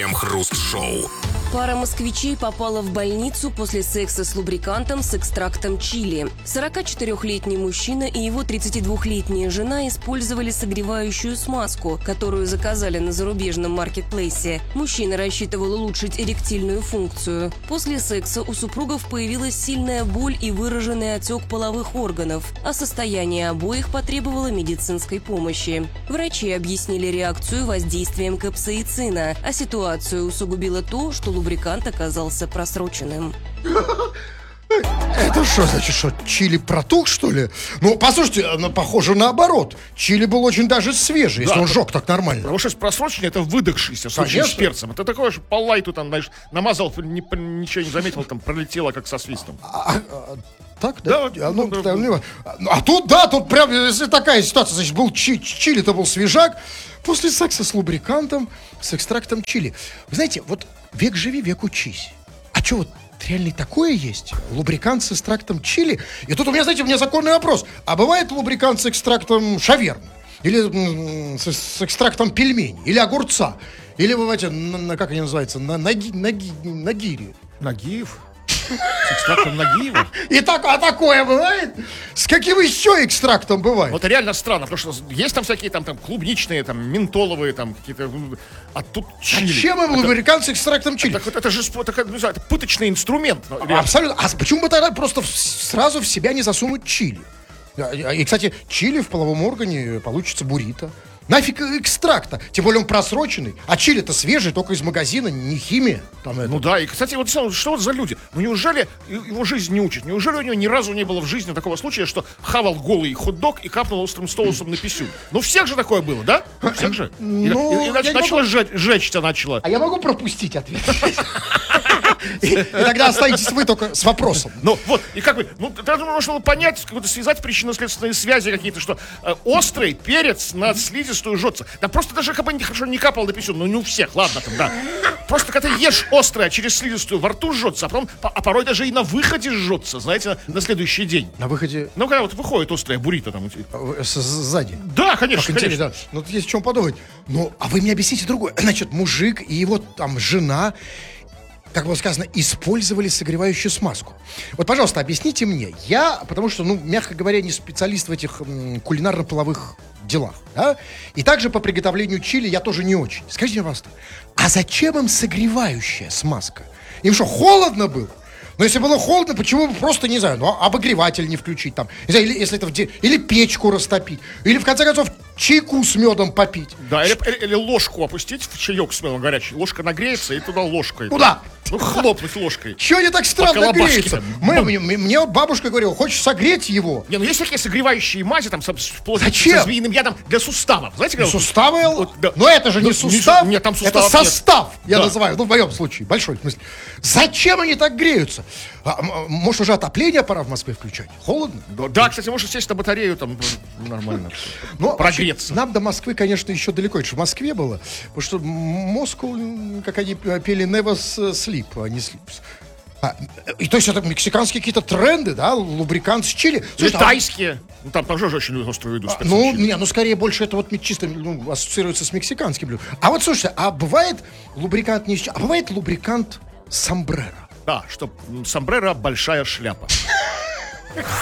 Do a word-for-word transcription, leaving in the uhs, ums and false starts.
Крем-хруст-шоу. Пара москвичей попала в больницу после секса с лубрикантом с экстрактом чили. сорокачетырёхлетний мужчина и его тридцатидвухлетняя жена использовали согревающую смазку, которую заказали на зарубежном маркетплейсе. Мужчина рассчитывал улучшить эректильную функцию. После секса у супругов появилась сильная боль и выраженный отек половых органов, а состояние обоих потребовало медицинской помощи. Врачи объяснили реакцию воздействием капсаицина, а ситуацию усугубило то, что лубрикант оказался просроченным. Это что, значит, что чили протух, что ли? Ну, послушайте, ну, похоже наоборот. Чили был очень даже свежий, если Да, он жёг так нормально. Потому что просроченный — это выдохшийся, в случае с Конечно. перцем. Это такое же по лайту, там, знаешь, намазал, ни- ничего не заметил, там пролетело, как со свистом. А, а, так, да? Да, А, ну, ну, да, ну, а тут, да, тут прям, если такая ситуация, значит, был чи- чили-то был свежак, после секса с лубрикантом, с экстрактом чили. Вы знаете, вот век живи, век учись. А что, вот реально и такое есть? Лубрикант с экстрактом чили? И тут у меня, знаете, у меня законный вопрос. А бывает лубрикант с экстрактом шавермы? Или м, с, с экстрактом пельменей? Или огурца? Или, бывает, на, на- как они называются? На, наги, наги, нагири? Нагиев? С экстрактом Нагиева? И так, а такое бывает? С каким еще экстрактом бывает? Вот это реально странно, потому что есть там всякие там, там клубничные, там ментоловые, там какие-то, а тут чили. Зачем им лубрикант с экстрактом чили? Так вот это же спо- такая, не знаю, это пыточный инструмент. ну, реально. Абсолютно. А почему бы тогда просто в- сразу в себя не засунуть чили? И, кстати, чили в половом органе получится буррито. Нафиг экстракта. Тем более он просроченный. А чили-то свежий, только из магазина, не химия. Там это. Ну да, и, кстати, вот что что вот за люди? Ну неужели его жизнь не учит? Неужели у него ни разу не было в жизни такого случая, что хавал голый хот-дог и капнул острым соусом на писю? Ну, у всех же такое было, да? У всех же. И, Ну, и- и нач- я не начало могу- жечь, жечься начало. А я могу пропустить ответ? И и тогда останетесь вы только с вопросом. Ну, вот, и как бы, ну, я думаю, можно было понять, как-то связать причинно-следственные связи какие-то, что э, острый перец на слизистую жжется. Да просто даже как бы не- хорошо не капал на писю, ну, не у всех, ладно там, да. Просто когда ты ешь острое, а через слизистую во рту жжется, а потом, по- а порой даже и на выходе жжется, знаете, на, на следующий день. На выходе Ну, когда вот выходит острое буррито там. э, с- сзади. Да, конечно, Как интересно, конечно. да. Ну, тут есть о чем подумать. Ну, а вы мне объясните другое. Значит, мужик и его там жена, как было сказано, использовали согревающую смазку. Вот, пожалуйста, объясните мне. Я, потому что, ну, мягко говоря, не специалист в этих м, кулинарно-половых делах, да? И также по приготовлению чили я тоже не очень. Скажите, пожалуйста, а зачем им согревающая смазка? Им что, холодно было? Но если было холодно, почему бы просто, не знаю, ну, обогреватель не включить там? Не знаю, или, если это в де- или печку растопить, или, в конце концов, чайку с медом попить. Да, или, или- или ложку опустить в чаек с медом горячий. Ложка нагреется, и туда ложкой. Куда? Ну, хлопнуть ложкой. Чего они так странно колобашке греются? там. Мы, мне, мне вот бабушка говорила, хочешь согреть его? Не, ну есть такие согревающие мази, там, со, вплоть Зачем? со змеиным ядом для суставов. Знаете, как вот- Суставы? вот, да. Но это же Ну, не не сустав, су- нет, там это суставов нет. состав, я Да. называю, ну, в моем случае, большой смысл. Зачем они так греются? А, м- может, уже отопление пора в Москве включать? Холодно? Да, да, кстати, можешь сесть на батарею, там ну, нормально. Но Прогреться. вообще, нам до Москвы, конечно, еще далеко. Это же в Москве было. Потому что Москву, как они пели, never sleep, а не sleeps. А, и то есть это мексиканские какие-то тренды, да, лубрикант с чили. Или Слушай, а- тайские. Ну, там тоже очень острую еду. с перцем Ну, чили. не, ну скорее больше это вот чисто ну, ассоциируется с мексиканским блюдом. А вот слушайте, а бывает лубрикант не с чи- а бывает лубрикант сомбреро. Да, что м, сомбреро большая шляпа.